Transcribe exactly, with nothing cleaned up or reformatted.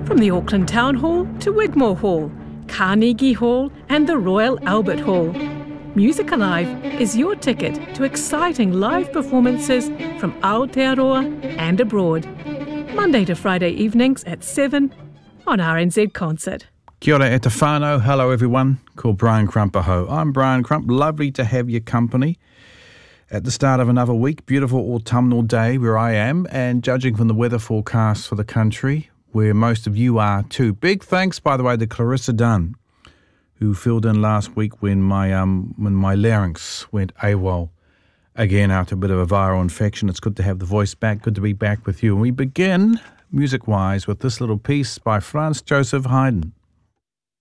From the Auckland Town Hall to Wigmore Hall, Carnegie Hall and the Royal Albert Hall. Music Alive is your ticket to exciting live performances from Aotearoa and abroad. Monday to Friday evenings at seven on R N Z Concert. Kia ora e te whānau. Hello everyone. Called Brian Crump aho. I'm Brian Crump. Lovely to have your company at the start of another week. Beautiful autumnal day where I am, and judging from the weather forecast for the country, where most of you are too. Big thanks, by the way, to Clarissa Dunn, who filled in last week when my um when my larynx went AWOL again after a bit of a viral infection. It's good to have the voice back. Good to be back with you. And we begin, music-wise, with this little piece by Franz Joseph Haydn.